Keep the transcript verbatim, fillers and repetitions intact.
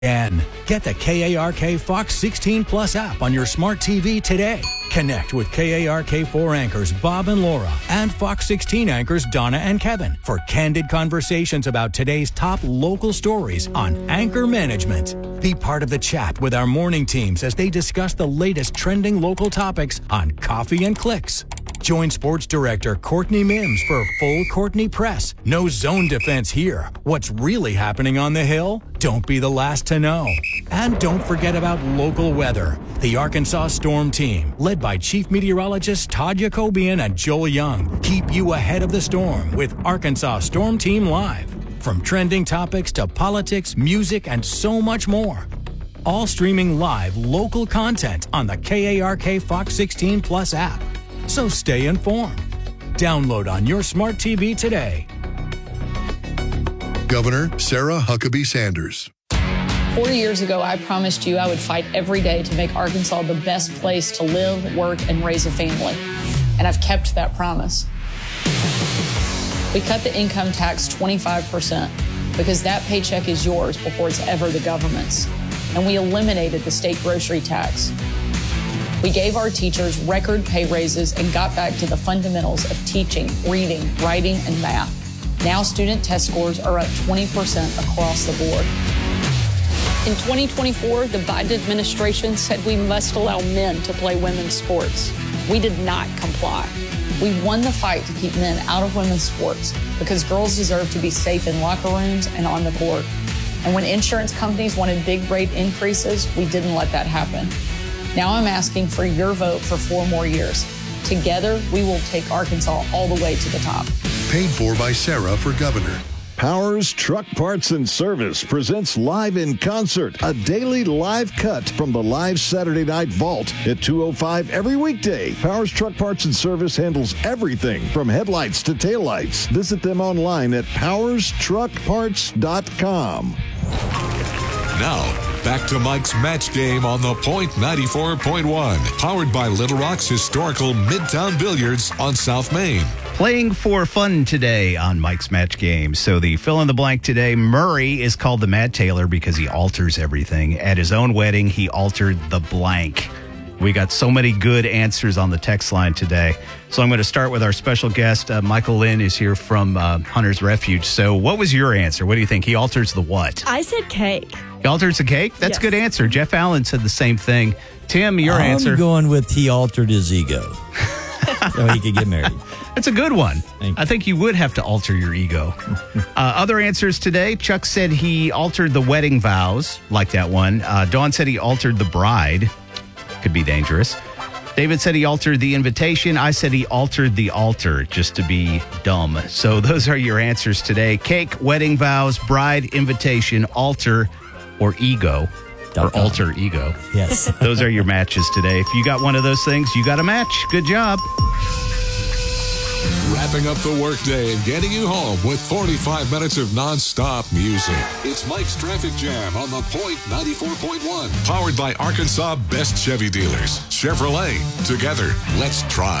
And get the K A R K Fox sixteen Plus app on your smart T V today. Connect with K A R K four anchors Bob and Laura and Fox sixteen anchors Donna and Kevin for candid conversations about today's top local stories on anchor management. Be part of the chat with our morning teams as they discuss the latest trending local topics on Coffee and Clicks. Join Sports Director Courtney Mims for Full Courtney Press. No zone defense here. What's really happening on the Hill? Don't be the last to know. And don't forget about local weather. The Arkansas Storm Team, led by Chief Meteorologists Todd Jacobian and Joel Young, keep you ahead of the storm with Arkansas Storm Team Live. From trending topics to politics, music, and so much more. All streaming live local content on the K A R K Fox sixteen Plus app. So stay informed. Download on your smart T V today. Governor Sarah Huckabee Sanders. Four years ago, I promised you I would fight every day to make Arkansas the best place to live, work, and raise a family. And I've kept that promise. We cut the income tax twenty-five percent because that paycheck is yours before it's ever the government's. And we eliminated the state grocery tax. We gave our teachers record pay raises and got back to the fundamentals of teaching, reading, writing, and math. Now student test scores are up twenty percent across the board. In twenty twenty-four, the Biden administration said we must allow men to play women's sports. We did not comply. We won the fight to keep men out of women's sports because girls deserve to be safe in locker rooms and on the court. And when insurance companies wanted big rate increases, we didn't let that happen. Now I'm asking for your vote for four more years. Together, we will take Arkansas all the way to the top. Paid for by Sarah for governor. Powers Truck Parts and Service presents Live in Concert, a daily live cut from the live Saturday Night Vault at two oh five every weekday. Powers Truck Parts and Service handles everything from headlights to taillights. Visit them online at powers truck parts dot com. Now, back to Mike's Match Game on the Point ninety-four point one. Powered by Little Rock's historical Midtown Billiards on South Main. Playing for fun today on Mike's Match Game. So the fill-in-the-blank today, Murray is called the Mad Taylor because he alters everything. At his own wedding, he altered the blank. We got so many good answers on the text line today. So I'm going to start with our special guest. Uh, Michael Lynn is here from uh, Hunter's Refuge. So what was your answer? What do you think? He alters the what? I said cake. He alters the cake? That's yes. a good answer. Jeff Allen said the same thing. Tim, your I'm answer? I'm going with he altered his ego so he could get married. That's a good one. Thank you. I think you would have to alter your ego. uh, other answers today, Chuck said he altered the wedding vows. Like that one. Uh, Dawn said he altered the bride. Could be dangerous. David said he altered the invitation. I said he altered the altar just to be dumb. So those are your answers today. Cake, wedding vows, bride, invitation, altar, or ego. Or alter ego. Yes. Those are your matches today. If you got one of those things, you got a match. Good job. Wrapping up the workday and getting you home with forty-five minutes of nonstop music. It's Mike's Traffic Jam on the Point ninety-four point one. Powered by Arkansas Best Chevy Dealers. Chevrolet. Together, let's drive.